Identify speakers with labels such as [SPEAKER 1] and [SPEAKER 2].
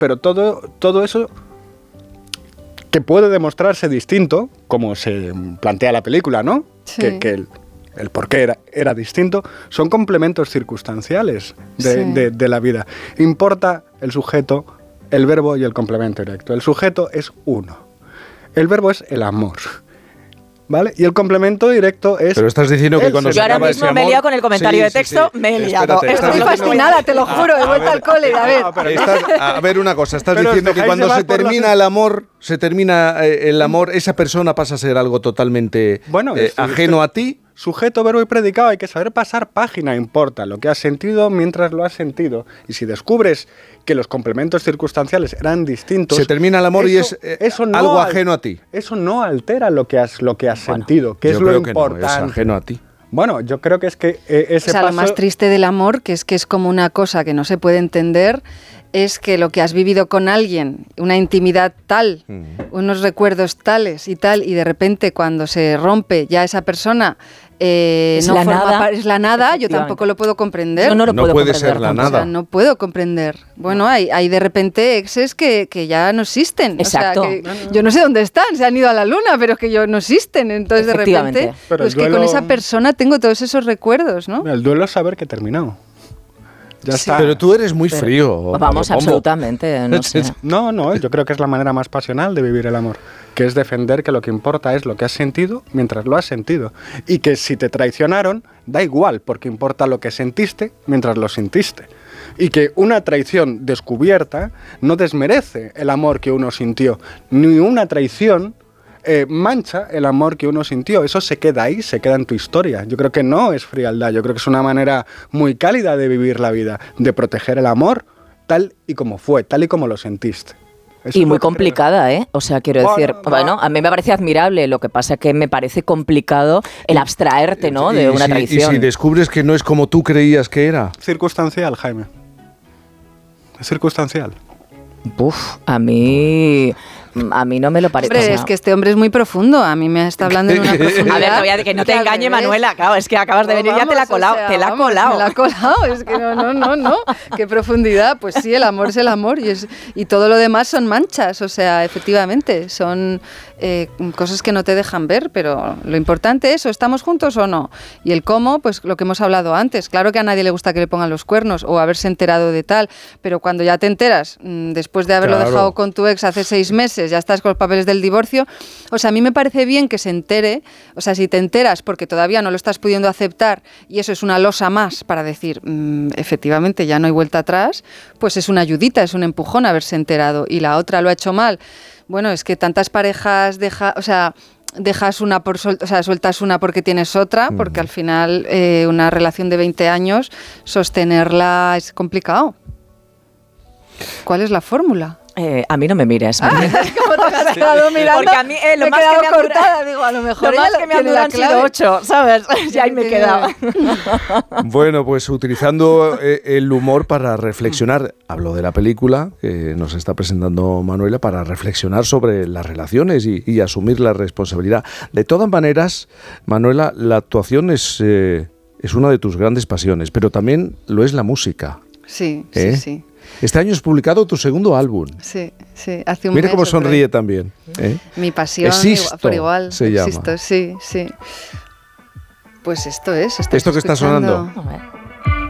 [SPEAKER 1] pero todo eso que puede demostrarse distinto, como se plantea la película, ¿no?
[SPEAKER 2] Sí.
[SPEAKER 1] Que el por qué era distinto, son complementos circunstanciales de la vida. Importa el sujeto, el verbo y el complemento directo. El sujeto es uno. El verbo es el amor. ¿Vale? Y el complemento directo es...
[SPEAKER 3] Pero estás diciendo que cuando se
[SPEAKER 4] Yo ahora
[SPEAKER 3] acaba
[SPEAKER 4] mismo
[SPEAKER 3] ese
[SPEAKER 4] me he
[SPEAKER 3] amor...
[SPEAKER 4] liado con el comentario de texto, me he liado.
[SPEAKER 2] Estoy fascinada, te lo juro, he vuelto al cole, a ver.
[SPEAKER 3] A ver una cosa, estás
[SPEAKER 1] Pero
[SPEAKER 3] diciendo que
[SPEAKER 1] dejáis
[SPEAKER 3] cuando
[SPEAKER 1] llevar
[SPEAKER 3] se
[SPEAKER 1] por
[SPEAKER 3] termina el amor, esa persona pasa a ser algo totalmente ajeno a ti.
[SPEAKER 1] Sujeto, verbo y predicado, hay que saber pasar página, importa lo que has sentido mientras lo has sentido. Y si descubres que los complementos circunstanciales eran distintos...
[SPEAKER 3] Se termina el amor y es algo ajeno a ti.
[SPEAKER 1] Eso no altera lo que has sentido, que es lo importante.
[SPEAKER 3] No, es ajeno a ti.
[SPEAKER 1] Bueno, yo creo que es que ese
[SPEAKER 2] lo
[SPEAKER 1] paso...
[SPEAKER 2] más triste del amor, que es como una cosa que no se puede entender, es que lo que has vivido con alguien, una intimidad tal, unos recuerdos tales y tal, y de repente cuando se rompe ya esa persona...
[SPEAKER 4] es
[SPEAKER 2] la nada, yo tampoco lo puedo comprender.
[SPEAKER 4] Yo no lo puedo
[SPEAKER 3] puede
[SPEAKER 4] comprender
[SPEAKER 3] ser la
[SPEAKER 4] tampoco.
[SPEAKER 3] nada.
[SPEAKER 2] O sea, no puedo comprender. Bueno, hay de repente exes que ya no existen.
[SPEAKER 4] Exacto.
[SPEAKER 2] O sea, yo no sé dónde están, se han ido a la luna, pero es que no existen. Entonces, de repente,
[SPEAKER 1] Pero
[SPEAKER 2] pues que con esa persona tengo todos esos recuerdos, ¿no?
[SPEAKER 1] El duelo es saber que he terminado. Ya está.
[SPEAKER 3] Pero tú eres muy frío.
[SPEAKER 4] Vamos,
[SPEAKER 3] ¿Cómo?
[SPEAKER 4] absolutamente, no sé.
[SPEAKER 1] No, yo creo que es la manera más pasional de vivir el amor, que es defender que lo que importa es lo que has sentido mientras lo has sentido. Y que si te traicionaron, da igual, porque importa lo que sentiste mientras lo sentiste. Y que una traición descubierta no desmerece el amor que uno sintió, ni una traición mancha el amor que uno sintió. Eso se queda ahí, se queda en tu historia. Yo creo que no es frialdad, yo creo que es una manera muy cálida de vivir la vida, de proteger el amor tal y como fue, tal y como lo sentiste. Eso
[SPEAKER 4] Y
[SPEAKER 1] es
[SPEAKER 4] muy
[SPEAKER 1] lo que
[SPEAKER 4] complicada,
[SPEAKER 1] creo.
[SPEAKER 4] O sea, quiero decir, a mí me parece admirable, lo que pasa es que me parece complicado el abstraerte, ¿no?, de una traición.
[SPEAKER 3] Y si descubres que no es como tú creías que era.
[SPEAKER 1] Circunstancial, Jaime. Es circunstancial.
[SPEAKER 4] A mí no me lo parece.
[SPEAKER 2] Hombre, es que este hombre es muy profundo. A mí me está hablando en una profundidad.
[SPEAKER 4] A ver, todavía que no te engañe, Manuela. Claro, es que acabas de venir, ya te la ha colado.
[SPEAKER 2] Me la ha colado. Es que no. Qué profundidad. Pues sí, el amor es el amor y todo lo demás son manchas. O sea, efectivamente, son cosas que no te dejan ver, pero lo importante es, ¿o estamos juntos o no? Y el cómo, pues lo que hemos hablado antes. Claro que a nadie le gusta que le pongan los cuernos o haberse enterado de tal, pero cuando ya te enteras, después de haberlo dejado con tu ex hace 6 meses, ya estás con los papeles del divorcio. O sea, a mí me parece bien que se entere. O sea, si te enteras porque todavía no lo estás pudiendo aceptar y eso es una losa más para decir, efectivamente, ya no hay vuelta atrás, pues es una ayudita, es un empujón haberse enterado. Y la otra lo ha hecho mal. Bueno, es que tantas parejas dejas una sueltas una porque tienes otra, porque al final una relación de 20 años, sostenerla es complicado. ¿Cuál es la fórmula?
[SPEAKER 4] A mí no me mires.
[SPEAKER 2] ¿Cómo te has quedado mirando?
[SPEAKER 4] Porque a mí lo más que me han
[SPEAKER 2] cortada, digo, a lo mejor
[SPEAKER 4] lo más que me han durado han sido 8, ¿sabes? Ya ahí me he quedado.
[SPEAKER 3] Bueno, pues utilizando el humor para reflexionar, hablo de la película que nos está presentando Manuela, para reflexionar sobre las relaciones y asumir la responsabilidad. De todas maneras, Manuela, la actuación es una de tus grandes pasiones, pero también lo es la música.
[SPEAKER 2] Sí.
[SPEAKER 3] Este año has publicado tu segundo álbum.
[SPEAKER 2] Sí, hace un mes.
[SPEAKER 3] Mira cómo sonríe también.
[SPEAKER 2] Mi pasión,
[SPEAKER 3] Existo,
[SPEAKER 2] por igual.
[SPEAKER 3] se llama.
[SPEAKER 2] Existo, sí. Pues esto es.
[SPEAKER 3] ¿Esto que está sonando?